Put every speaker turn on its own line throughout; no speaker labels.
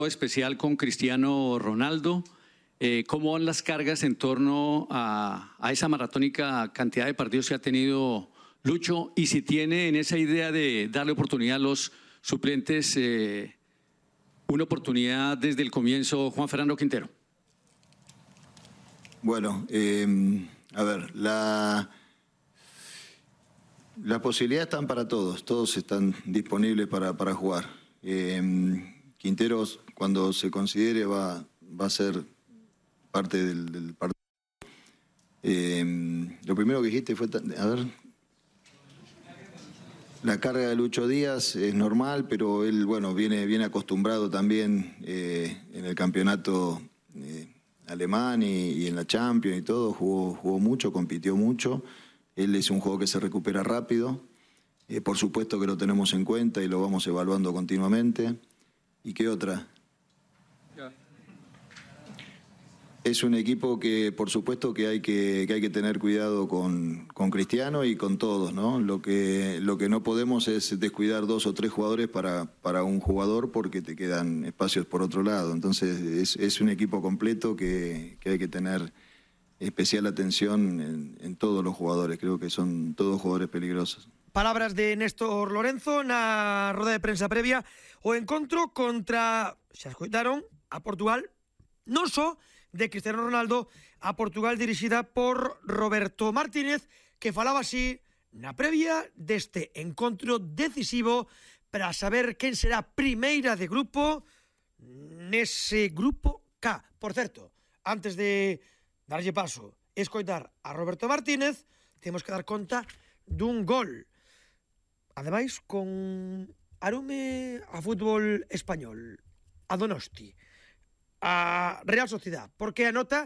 especial con Cristiano Ronaldo. ¿Cómo van las cargas en torno a esa maratónica cantidad de partidos que ha tenido Lucho? Y si tiene en esa idea de darle oportunidad a los suplentes, una oportunidad desde el comienzo, Juan Fernando Quintero.
Bueno, a ver, las posibilidades están para todos están disponibles para jugar. Quinteros, cuando se considere, va a ser parte del partido. Lo primero que dijiste fue, a ver, la carga de Lucho Díaz es normal, pero él, bueno, viene acostumbrado también en el campeonato alemán y en la Champions y todo, jugó mucho, compitió mucho. Él es un juego que se recupera rápido. Por supuesto que lo tenemos en cuenta y lo vamos evaluando continuamente. ¿Y qué otra? Es un equipo que, por supuesto, que hay que tener cuidado con Cristiano y con todos, ¿no? Lo que no podemos es descuidar 2 o 3 jugadores para un jugador porque te quedan espacios por otro lado. Entonces es un equipo completo que hay que tener especial atención en todos los jugadores. Creo que son todos jugadores peligrosos.
Palabras de Néstor Lorenzo na roda de prensa previa o encontro contra, xa escoitaron, a Portugal, non só de Cristiano Ronaldo, a Portugal dirixida por Roberto Martínez, que falaba así na previa deste encontro decisivo para saber quen será primeira de grupo nese grupo K. Por certo, antes de darlle paso escoitar a Roberto Martínez, temos que dar conta dun gol. Ademais, con arume a fútbol español, a Donosti, a Real Sociedad, porque anota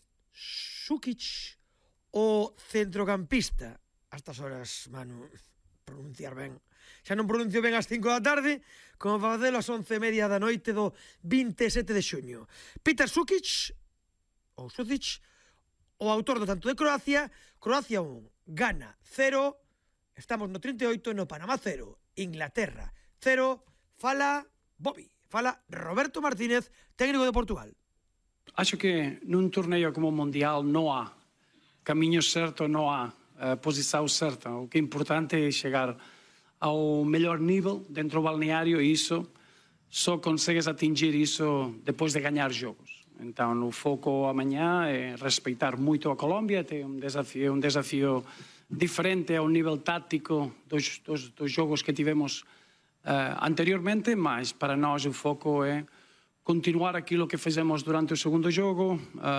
Sukic, o centrocampista. A estas horas, Manu, pronunciar ben. Xa non pronuncio ben ás 5 da tarde, como facelo ás 11:30 da noite do 27 de xuño. Petar Sukic, ou Sucic, o autor do tanto de Croacia. Croacia 1, Ghana 0, estamos no 38, no Panamá 0, Inglaterra 0, fala Bobby. Fala Roberto Martínez, técnico de Portugal.
Acho que num torneio como o Mundial não há caminho certo, não há posição certa. O que é importante é chegar ao melhor nível dentro do balneário e isso só consegues atingir isso depois de ganhar jogos. Então, o foco amanhã é respeitar muito a Colômbia, tem um desafio diferente ao nível tático dos jogos que tivemos anteriormente, mas para nós o foco é continuar aquilo que fizemos durante o segundo jogo,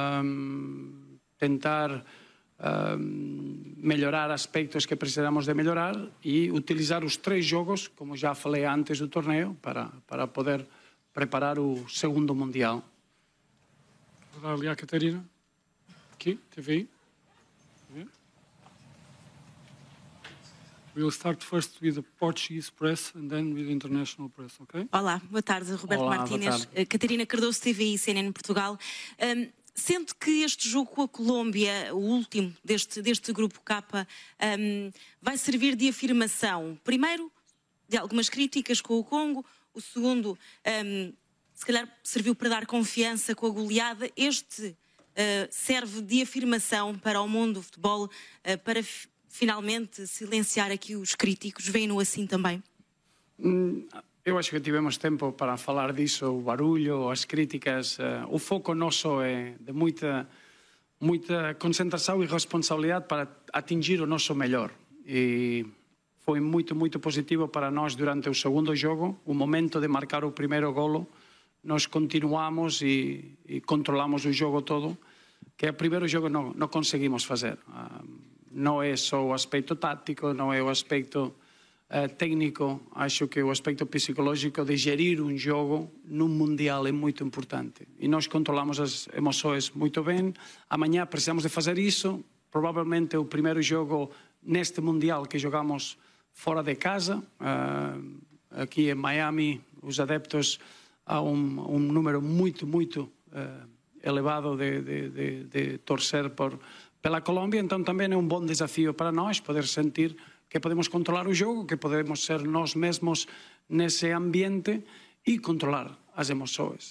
tentar melhorar aspectos que precisamos de melhorar e utilizar os 3 jogos, como já falei antes do torneio, para poder preparar o segundo Mundial.
Vou dar ali à Catarina. Aqui, TVI. We'll start first with the Portuguese press and then with the international press, ok?
Olá, boa tarde, Roberto Martínez. Catarina Cardoso, TVI, CNN Portugal. Sendo que este jogo com a Colômbia, o último deste grupo K, vai servir de afirmação, primeiro, de algumas críticas com o Congo, o segundo, se calhar serviu para dar confiança com a goleada, este serve de afirmação para o mundo do futebol, para finalmente silenciar aqui os críticos, veem-no assim também?
Eu acho que tivemos tempo para falar disso, o barulho, as críticas. O foco nosso é de muita concentração e responsabilidade para atingir o nosso melhor. E foi muito positivo para nós durante o segundo jogo, o momento de marcar o primeiro golo. Nós continuamos e controlamos o jogo todo, que o primeiro jogo não conseguimos fazer. Não é só o aspecto tático, não é o aspecto técnico, acho que o aspecto psicológico de gerir um jogo num Mundial é muito importante. E nós controlamos as emoções muito bem. Amanhã precisamos de fazer isso. Provavelmente o primeiro jogo neste Mundial que jogamos fora de casa. Aqui em Miami, os adeptos há um número muito elevado de torcer pela Colômbia, então também é um bom desafio para nós poder sentir que podemos controlar o jogo, que podemos ser nós mesmos nesse ambiente e controlar as emoções.